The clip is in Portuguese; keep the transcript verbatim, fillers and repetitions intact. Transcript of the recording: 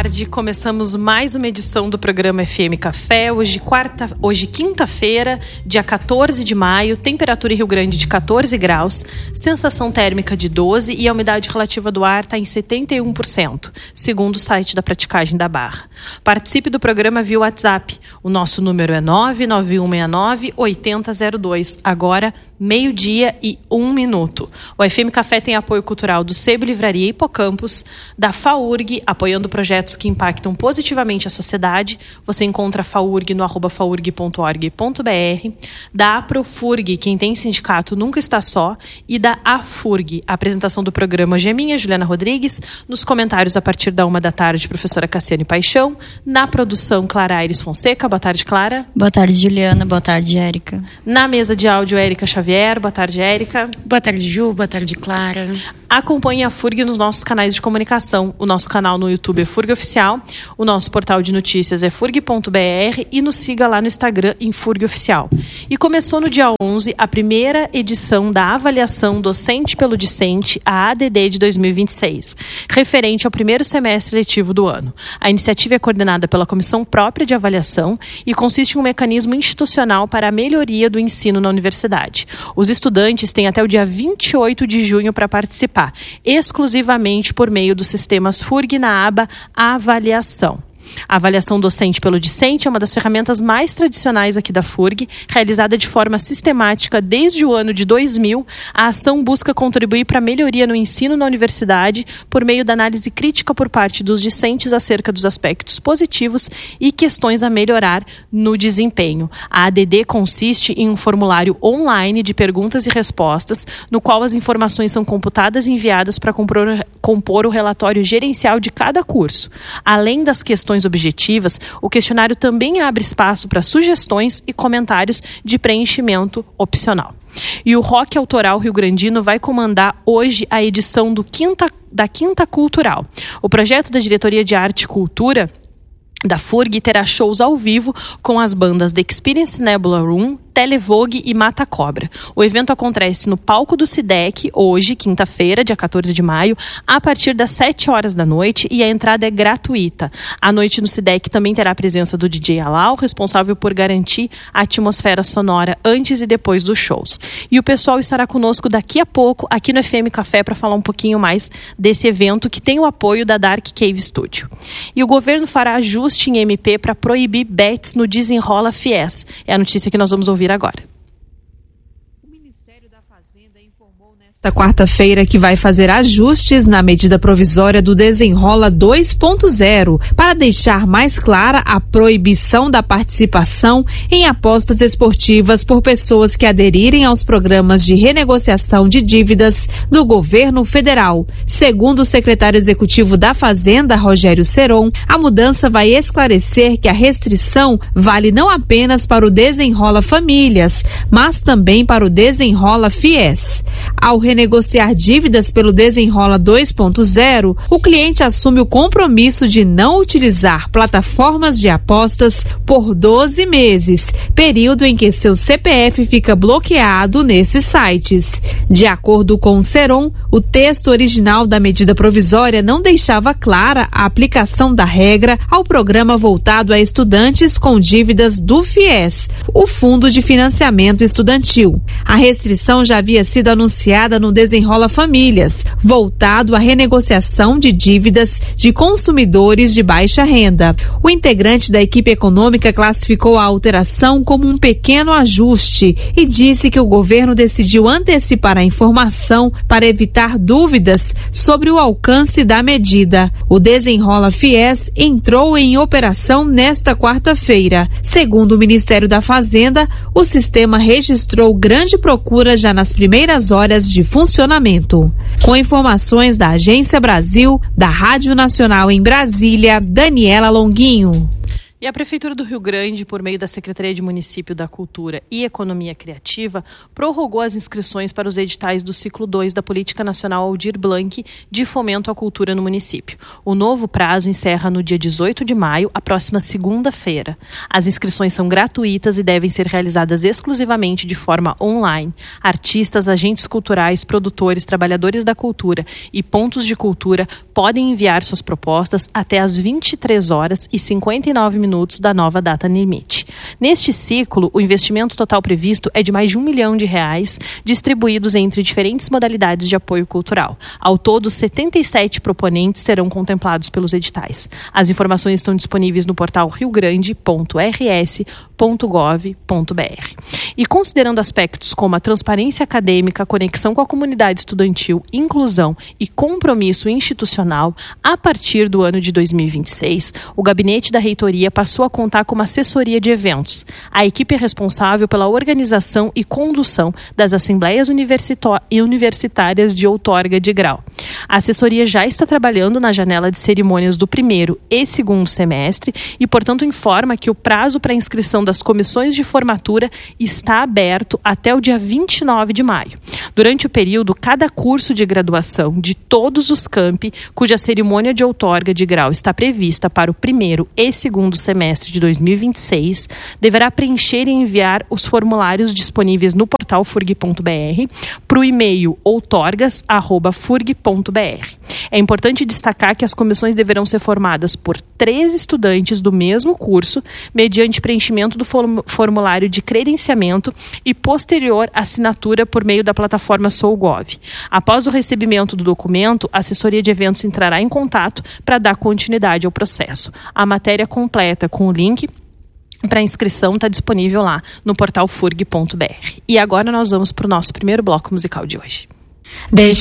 tarde, começamos mais uma edição do programa F M Café, hoje, quarta, hoje quinta-feira, dia quatorze de maio, temperatura em Rio Grande de quatorze graus, sensação térmica de doze e a umidade relativa do ar está em setenta e um por cento, segundo o site da Praticagem da Barra. Participe do programa via WhatsApp, o nosso número é nove nove um seis nove oito zero zero dois, agora meio-dia e um minuto. O F M Café tem apoio cultural do Sebo Livraria Hipocampus, da FAURG, apoiando projetos que impactam positivamente a sociedade. Você encontra a FAURG no arroba faurg ponto org ponto br, da APROFURG, quem tem sindicato nunca está só, e da AFURG. A apresentação do programa hoje é minha, Juliana Rodrigues, nos comentários a partir da uma da tarde, professora Cassiane Paixão, na produção Clara Aires Fonseca. Boa tarde, Clara. Boa tarde, Juliana. Boa tarde, Érica. Na mesa de áudio, Érica Xavier. Boa tarde, Érica. Boa tarde, Ju. Boa tarde, Clara. Acompanhe a FURG nos nossos canais de comunicação. O nosso canal no YouTube é FURG Oficial, o nosso portal de notícias é furg ponto br e nos siga lá no Instagram em FURG Oficial. E começou no dia onze a primeira edição da avaliação docente pelo discente, a A D D de dois mil e vinte e seis, referente ao primeiro semestre letivo do ano. A iniciativa é coordenada pela Comissão Própria de Avaliação e consiste em um mecanismo institucional para a melhoria do ensino na universidade. Os estudantes têm até o dia vinte e oito de junho para participar, exclusivamente por meio dos sistemas FURG na aba Avaliação. A avaliação docente pelo discente é uma das ferramentas mais tradicionais aqui da FURG, realizada de forma sistemática desde o ano de dois mil. A ação busca contribuir para a melhoria no ensino na universidade por meio da análise crítica por parte dos discentes acerca dos aspectos positivos e questões a melhorar no desempenho. A A D D consiste em um formulário online de perguntas e respostas, no qual as informações são computadas e enviadas para compor, compor o relatório gerencial de cada curso. Além das questões objetivas, o questionário também abre espaço para sugestões e comentários de preenchimento opcional. E o Rock Autoral Rio Grandino vai comandar hoje a edição do quinta, da Quinta Cultural. O projeto da Diretoria de Arte e Cultura da FURG terá shows ao vivo com as bandas The Experience Nebula Room, Televogue e Mata Cobra. O evento acontece no palco do SIDEC, hoje, quinta-feira, dia quatorze de maio, a partir das sete horas da noite, e a entrada é gratuita. A noite no SIDEC também terá a presença do D J Alau, responsável por garantir a atmosfera sonora antes e depois dos shows. E o pessoal estará conosco daqui a pouco, aqui no F M Café, para falar um pouquinho mais desse evento, que tem o apoio da Dark Cave Studio. E o governo fará ajuste em M P para proibir bets no Desenrola Fies. É a notícia que nós vamos ouvir agora. O Ministério da Fazenda informou nesta quarta-feira que vai fazer ajustes na medida provisória do Desenrola dois ponto zero para deixar mais clara a proibição da participação em apostas esportivas por pessoas que aderirem aos programas de renegociação de dívidas do governo federal. Segundo o secretário executivo da Fazenda, Rogério Seron, a mudança vai esclarecer que a restrição vale não apenas para o Desenrola Famílias, mas também para o Desenrola Fies. Ao renegociar dívidas pelo Desenrola dois ponto zero, o cliente assume o compromisso de não utilizar plataformas de apostas por doze meses, período em que seu C P F fica bloqueado nesses sites. De acordo com o Seron, o texto original da medida provisória não deixava clara a aplicação da regra ao programa voltado a estudantes com dívidas do Fies, o Fundo de Financiamento Estudantil. A restrição já havia sido anunciada no Desenrola Famílias, voltado à renegociação de dívidas de consumidores de baixa renda. O integrante da equipe econômica classificou a alteração como um pequeno ajuste e disse que o governo decidiu antecipar a informação para evitar dúvidas sobre o alcance da medida. O Desenrola Fies entrou em operação nesta quarta-feira. Segundo o Ministério da Fazenda, o sistema registrou grande procura já nas primeiras horas de funcionamento. Com informações da Agência Brasil, da Rádio Nacional em Brasília, Daniela Longuinho. E a Prefeitura do Rio Grande, por meio da Secretaria de Município da Cultura e Economia Criativa, prorrogou as inscrições para os editais do ciclo dois da Política Nacional Aldir Blanc de Fomento à Cultura no município. O novo prazo encerra no dia dezoito de maio, a próxima segunda-feira. As inscrições são gratuitas e devem ser realizadas exclusivamente de forma online. Artistas, agentes culturais, produtores, trabalhadores da cultura e pontos de cultura podem enviar suas propostas até às vinte e três horas e cinquenta e nove minutos da nova data limite. Neste ciclo, o investimento total previsto é de mais de um milhão de reais, distribuídos entre diferentes modalidades de apoio cultural. Ao todo, setenta e sete proponentes serão contemplados pelos editais. As informações estão disponíveis no portal rio grande ponto r s ponto gov ponto b r. E considerando aspectos como a transparência acadêmica, conexão com a comunidade estudantil, inclusão e compromisso institucional, a partir do ano de dois mil e vinte e seis, o gabinete da reitoria passou a contar com uma assessoria de eventos. A equipe é responsável pela organização e condução das assembleias universitárias de outorga de grau. A assessoria já está trabalhando na janela de cerimônias do primeiro e segundo semestre e, portanto, informa que o prazo para inscrição das comissões de formatura está aberto até o dia vinte e nove de maio. Durante o período, cada curso de graduação de todos os campi, cuja cerimônia de outorga de grau está prevista para o primeiro e segundo semestre de dois mil e vinte e seis, deverá preencher e enviar os formulários disponíveis no portal furg ponto b r para o e-mail outorgas arroba furg ponto b r. É importante destacar que as comissões deverão ser formadas por três estudantes do mesmo curso, mediante preenchimento do formulário de credenciamento e posterior assinatura por meio da plataforma SouGov. Após o recebimento do documento, a assessoria de eventos entrará em contato para dar continuidade ao processo. A matéria completa com o link para inscrição está disponível lá no portal furg ponto b r. E agora nós vamos para o nosso primeiro bloco musical de hoje. Deixa